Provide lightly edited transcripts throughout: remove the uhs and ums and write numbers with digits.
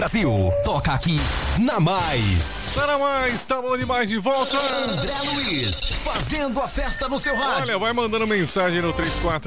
Brasil, toca aqui na Mais. Tá na Mais, tá bom demais de volta. André Luiz, fazendo a festa no seu rádio. Olha, vai mandando mensagem no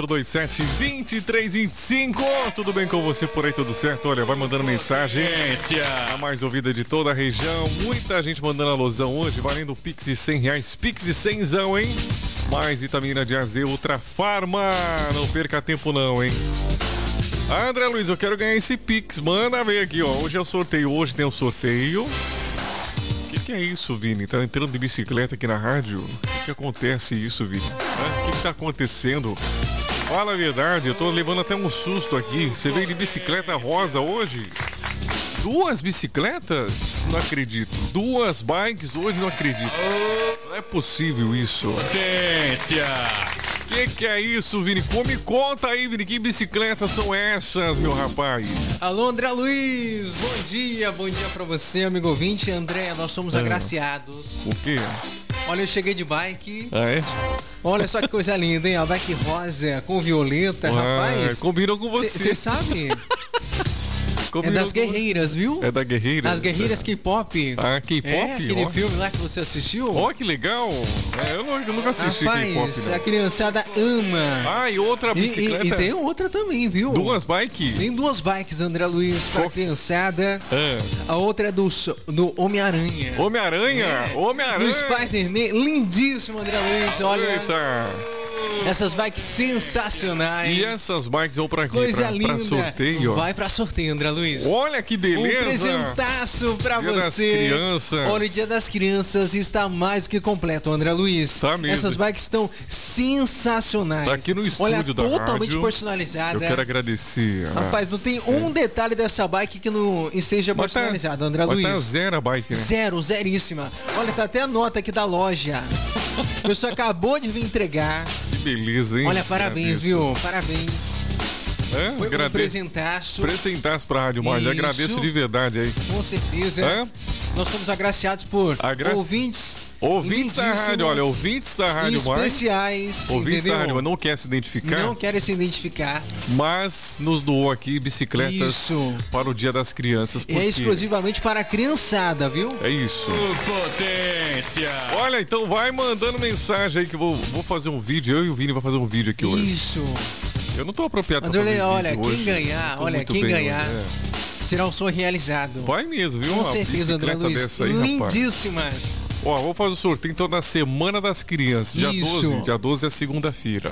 3427-2325. Tudo bem com você por aí, tudo certo? Olha, vai mandando mensagem. A mais ouvida de toda a região. Muita gente mandando alusão hoje, valendo Pix de R$100. Pix de 100zão, hein? Mais vitamina de AZ Ultra Farma. Não perca tempo não, hein? André Luiz, eu quero ganhar esse Pix. Manda ver aqui, ó. Hoje é o sorteio. Hoje tem o sorteio. O que é isso, Vini? Tá entrando de bicicleta aqui na rádio? O que acontece isso, Vini? O que tá acontecendo? Fala a verdade, eu tô levando até um susto aqui. Você veio de bicicleta rosa hoje? 2 bicicletas? Não acredito. 2 bikes hoje? Não acredito. Não é possível isso. Potência! Que é isso, Vini? Me conta aí, Vini, que bicicletas são essas, meu rapaz? Alô, André Luiz, bom dia pra você, amigo ouvinte. André, nós somos agraciados. O quê? Olha, eu cheguei de bike. Ah, é? Olha só que coisa linda, hein? A bike rosa com violeta, rapaz. Combinou com você. Você sabe? É das guerreiras, viu? É da guerreira? As guerreiras K-pop. Ah, K-pop? É, aquele filme lá que você assistiu. Ó, que legal. Eu nunca assisti K-pop, rapaz, não. a criançada ama. Ah, e outra bicicleta? E tem outra também, viu? 2 bikes? Tem 2 bikes, André Luiz, pra criançada. A outra é do Homem-Aranha. Homem-Aranha? Homem-Aranha? Do Spider-Man. Lindíssimo, André Luiz. Olha. Eita. Essas bikes sensacionais. E essas bikes vão pra quê? Coisa linda. Pra sorteio? Vai pra sorteio, André Luiz. Olha que beleza. Um presentaço pra Dia você. Das crianças. Olha, o Dia das Crianças está mais do que completo, André Luiz. Tá mesmo. Essas bikes estão sensacionais. Tá aqui no estúdio Olha, da totalmente rádio. personalizada. Eu quero agradecer. Rapaz, não tem um detalhe dessa bike que não esteja personalizado, André Luiz. Tá zero a bike, né? Zeríssima. Olha, tá até a nota aqui da loja. A pessoa acabou de vir entregar. Que beleza, hein? Olha, parabéns, viu? Parabéns. Foi um presentaço. Presentaço pra Rádio Mais. Agradeço de verdade aí. Com certeza. Nós somos agraciados por ouvintes. Ouvintes da rádio, olha, ouvintes da Rádio Mais. Especiais. Ouvintes da Rádio Mais não quer se identificar. Não querem se identificar. Mas nos doou aqui bicicletas para o Dia das Crianças. Porque... é exclusivamente para a criançada, viu? É isso. Potência! Olha, então vai mandando mensagem aí que eu vou fazer um vídeo. Eu e o Vini vamos fazer um vídeo aqui hoje. Isso. Eu não tô apropriado André, pra fazer olha, vídeo quem hoje. ganhar, olha, quem ganhar será um sonho realizado. Vai mesmo, viu? Com certeza, André Luiz. Dessa aí, lindíssimas. Rapaz. Ó, vou fazer o sorteio então na Semana das Crianças. Dia 12 é segunda-feira.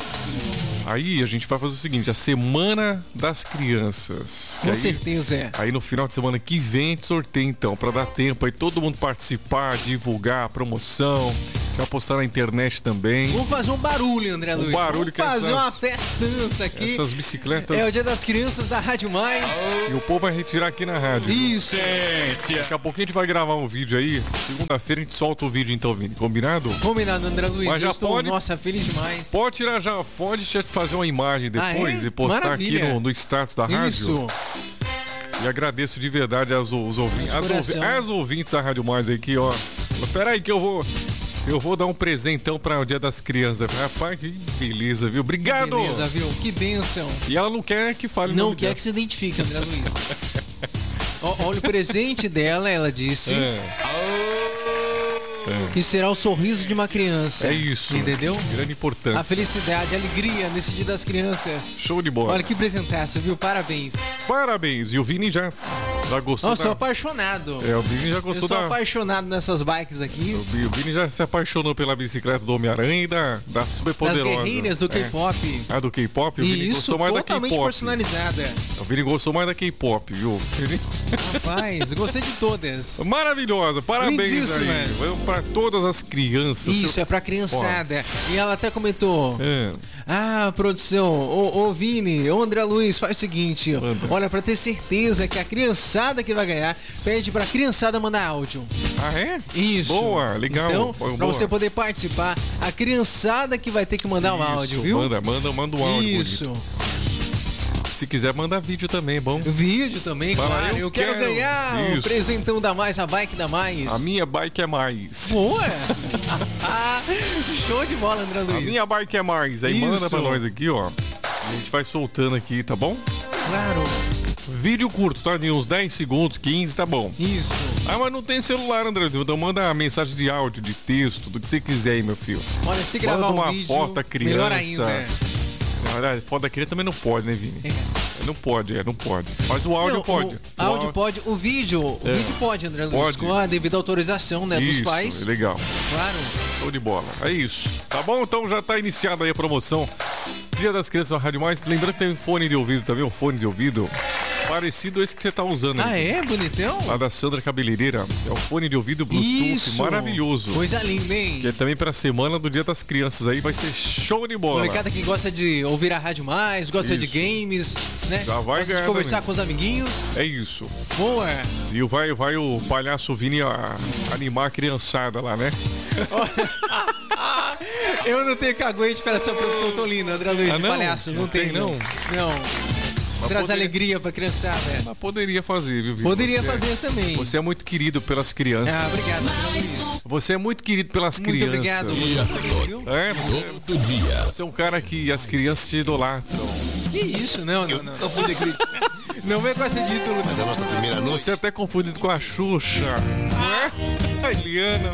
Aí a gente vai fazer o seguinte, a Semana das Crianças. Com certeza. Aí no final de semana que vem a gente sorteia então, pra dar tempo aí todo mundo participar, divulgar a promoção, vai postar na internet também. Vamos fazer um barulho, André Luiz. Barulho que fazer uma festança aqui. Essas bicicletas. É o Dia das Crianças da Rádio Mais. E o povo vai retirar aqui na rádio. Isso. Daqui a pouquinho a gente vai gravar um vídeo aí. Segunda-feira a gente solta o vídeo então, Vini. Combinado? Combinado, André Luiz. Mas já pode... Nossa, feliz demais. Pode tirar já, pode fazer uma imagem depois e postar Maravilha. aqui no status da rádio. Isso. E agradeço de verdade os ouvintes. As ouvintes da Rádio Mais aqui, ó. Espera aí que eu vou dar um presentão para o Dia das Crianças. Rapaz, que beleza, viu? Obrigado! Que beleza, viu? Que bênção. E ela não quer que fale o Não nome quer dela. que se identifique, André Luiz. Olha o presente dela, ela disse. Que será o sorriso de uma criança. É isso. Entendeu? Grande importância. A felicidade, a alegria nesse Dia das Crianças. Show de bola. Olha que presentaço, viu? Parabéns. Parabéns. E o Vini já gostou. Nossa, sou apaixonado. O Vini já gostou. Eu sou apaixonado nessas bikes aqui. O Vini já se apaixonou pela bicicleta do Homem-Aranha e da Superpoderosa. Das guerreiras do K-pop. Ah, do K-pop? O Vini gostou mais da K-pop. Totalmente personalizada. O Vini gostou mais da K-pop, viu? Rapaz, gostei de todas. Maravilhosa. Parabéns aí. Pra todas as crianças. Isso, é pra criançada. E ela até comentou. Produção, ô Vini, ô André Luiz, faz o seguinte. Olha, pra ter certeza que a criançada que vai ganhar, pede pra criançada mandar áudio. Ah, é? Isso. Boa, legal. Então, pra você poder participar, a criançada que vai ter que mandar o áudio, viu? Manda um áudio. Isso. Bonito. Se quiser, manda vídeo também, bom? Vídeo também, claro. Eu quero ganhar o presentão da Mais, a bike da Mais. A minha bike é mais. Boa! Show de bola, André Luiz. A minha bike é mais. Aí manda pra nós aqui, ó. A gente vai soltando aqui, tá bom? Claro. Vídeo curto, tá? De uns 10 segundos, 15, tá bom. Isso. Ah, mas não tem celular, André. Então manda mensagem de áudio, de texto, do que você quiser aí, meu filho. Olha, se gravar uma vídeo, foto da criança. melhor ainda. Olha, foto da criança também não pode, né, Vini? Não pode. Mas o áudio pode. O áudio pode, o vídeo pode, André Luiz, Pode. com a devida autorização, né, dos Isso, pais. legal. Claro. Show de bola. É isso. Tá bom? Então já tá iniciada aí a promoção Dia das Crianças na Rádio Mais. Lembrando que tem um fone de ouvido também, um fone de ouvido parecido a esse que você tá usando. Ah, aí. é? Bonitão? Lá da Sandra Cabeleireira. É um fone de ouvido Bluetooth Isso. maravilhoso. Coisa linda, hein? Que é também pra semana do Dia das Crianças aí. Vai ser show de bola. Molecada que gosta de ouvir a Rádio Mais, gosta de Isso. games, né? Já vai gosta ganhar de conversar também. com os amiguinhos. É isso. Boa. E vai o palhaço Vini animar a criançada lá, né? Eu não tenho caguete para essa profissão tão linda, André Luiz, de não? palhaço. Não tem, não? Não. Traz alegria pra criançada. Mas poderia fazer, viu, Vini? Poderia Você fazer também. Você é muito querido pelas crianças. Ah, obrigado, André Luiz. Você é muito querido pelas Muito crianças. obrigado. Viu? É, Todo dia. você é um cara que as crianças te idolatram. Que isso? Não. Eu fui daquele... Não vem com essa de ídolo, Mas é a nossa primeira noite. Você é até confundido com a Xuxa. Não é? A Eliana,